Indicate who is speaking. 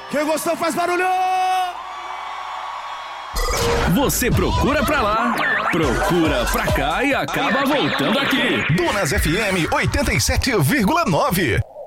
Speaker 1: Quem gostou faz barulho!
Speaker 2: Você procura pra lá, procura pra cá e acaba voltando aqui.
Speaker 3: Donas FM 87,9.